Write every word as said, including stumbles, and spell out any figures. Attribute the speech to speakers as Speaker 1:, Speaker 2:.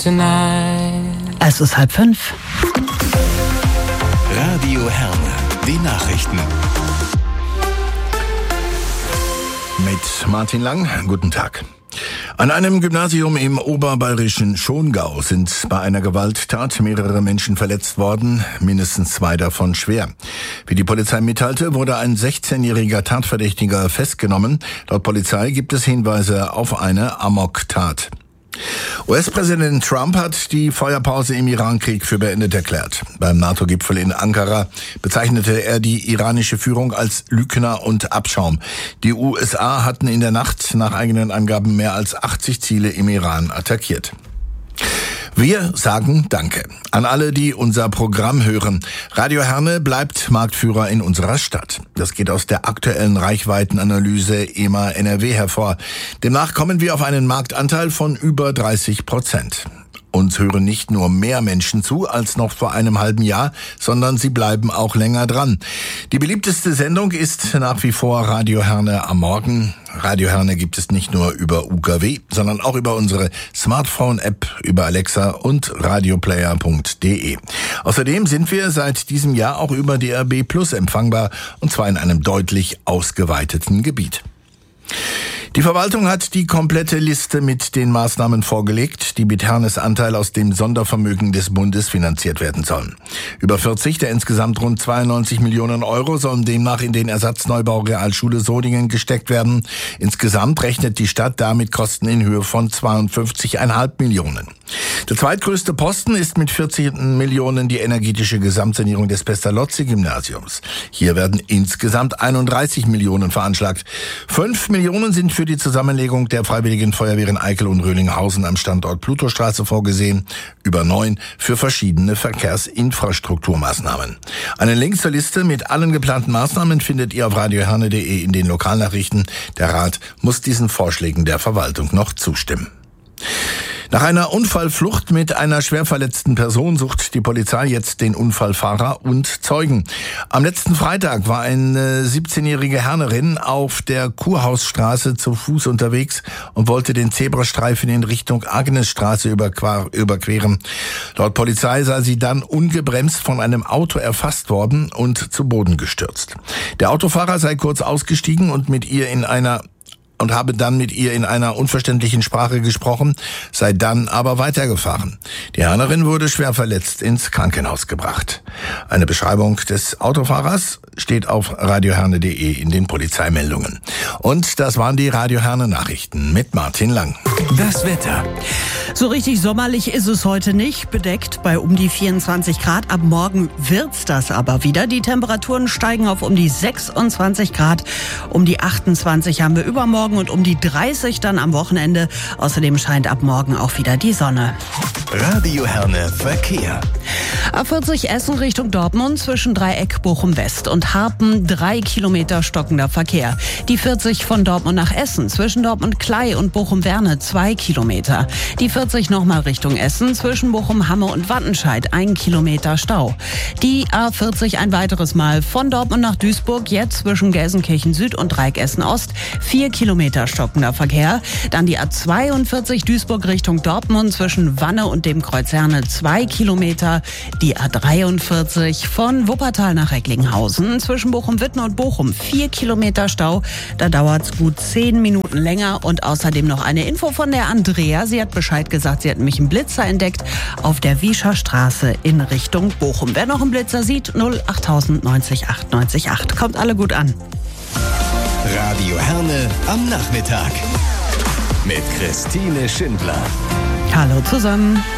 Speaker 1: tonight.
Speaker 2: Es ist halb fünf.
Speaker 3: Radio Herne, die Nachrichten.
Speaker 4: Mit Martin Lang, guten Tag. An einem Gymnasium im oberbayerischen Schongau sind bei einer Gewalttat mehrere Menschen verletzt worden, mindestens zwei davon schwer. Wie die Polizei mitteilte, wurde ein sechzehnjähriger Tatverdächtiger festgenommen. Laut Polizei gibt es Hinweise auf eine Amoktat. U S-Präsident Trump hat die Feuerpause im Irankrieg für beendet erklärt. Beim NATO-Gipfel in Ankara bezeichnete er die iranische Führung als Lügner und Abschaum. Die U S A hatten in der Nacht nach eigenen Angaben mehr als achtzig Ziele im Iran attackiert. Wir sagen Danke an alle, die unser Programm hören. Radio Herne bleibt Marktführer in unserer Stadt. Das geht aus der aktuellen Reichweitenanalyse E M A N R W hervor. Demnach kommen wir auf einen Marktanteil von über dreißig Prozent. Uns hören nicht nur mehr Menschen zu als noch vor einem halben Jahr, sondern sie bleiben auch länger dran. Die beliebteste Sendung ist nach wie vor Radio Herne am Morgen. Radio Herne gibt es nicht nur über U K W, sondern auch über unsere Smartphone-App, über Alexa und radioplayer punkt de. Außerdem sind wir seit diesem Jahr auch über D R B Plus empfangbar, und zwar in einem deutlich ausgeweiteten Gebiet. Die Verwaltung hat die komplette Liste mit den Maßnahmen vorgelegt, die mit Hernes Anteil aus dem Sondervermögen des Bundes finanziert werden sollen. Über vierzig der insgesamt rund zweiundneunzig Millionen Euro sollen demnach in den Ersatzneubau Realschule Sodingen gesteckt werden. Insgesamt rechnet die Stadt damit Kosten in Höhe von zweiundfünfzig Komma fünf Millionen. Der zweitgrößte Posten ist mit vierzehn Millionen die energetische Gesamtsanierung des Pestalozzi-Gymnasiums. Hier werden insgesamt einunddreißig Millionen veranschlagt. Fünf Millionen sind für die Zusammenlegung der Freiwilligen Feuerwehren Eickel und Röhlinghausen am Standort Plutowstraße vorgesehen, über neun für verschiedene Verkehrsinfrastrukturmaßnahmen. Einen Link zur Liste mit allen geplanten Maßnahmen findet ihr auf radioherne punkt de in den Lokalnachrichten. Der Rat muss diesen Vorschlägen der Verwaltung noch zustimmen. Nach einer Unfallflucht mit einer schwer verletzten Person sucht die Polizei jetzt den Unfallfahrer und Zeugen. Am letzten Freitag war eine siebzehnjährige Hernerin auf der Kurhausstraße zu Fuß unterwegs und wollte den Zebrastreifen in Richtung Agnesstraße überqueren. Laut Polizei sei sie dann ungebremst von einem Auto erfasst worden und zu Boden gestürzt. Der Autofahrer sei kurz ausgestiegen und mit ihr in einer und habe dann mit ihr in einer unverständlichen Sprache gesprochen, sei dann aber weitergefahren. Die Hernerin wurde schwer verletzt ins Krankenhaus gebracht. Eine Beschreibung des Autofahrers steht auf radioherne punkt de in den Polizeimeldungen. Und das waren die Radio Herne Nachrichten mit Martin Lang.
Speaker 3: Das Wetter.
Speaker 2: So richtig sommerlich ist es heute nicht, bedeckt bei um die vierundzwanzig Grad. Ab morgen wird's das aber wieder. Die Temperaturen steigen auf um die sechsundzwanzig Grad. Um die achtundzwanzig haben wir übermorgen und um die dreißig dann am Wochenende. Außerdem scheint ab morgen auch wieder die Sonne.
Speaker 3: Radio Herne Verkehr.
Speaker 2: A vierzig Essen Richtung Dortmund zwischen Dreieck Bochum West und Harpen drei Kilometer stockender Verkehr. Die vierzig von Dortmund nach Essen zwischen Dortmund Klei und Bochum Werne zwei Kilometer. Die vierzig nochmal Richtung Essen zwischen Bochum Hamme und Wattenscheid ein Kilometer Stau. Die A vierzig ein weiteres Mal von Dortmund nach Duisburg jetzt zwischen Gelsenkirchen Süd und Dreieck Essen Ost vier Kilometer stockender Verkehr. Dann die A zweiundvierzig Duisburg Richtung Dortmund zwischen Wanne und dem Kreuz Herne zwei Kilometer. Die A dreiundvierzig von Wuppertal nach Recklinghausen zwischen Bochum-Witten und Bochum vier Kilometer Stau. Da dauert's gut zehn Minuten länger. Und außerdem noch eine Info von der Andrea. Sie hat Bescheid gesagt, sie hat nämlich einen Blitzer entdeckt auf der Wiescher Straße in Richtung Bochum. Wer noch einen Blitzer sieht, null achttausend neunzig acht neunzig acht. Kommt alle gut an.
Speaker 3: Radio Herne am Nachmittag mit Christine Schindler.
Speaker 2: Hallo zusammen.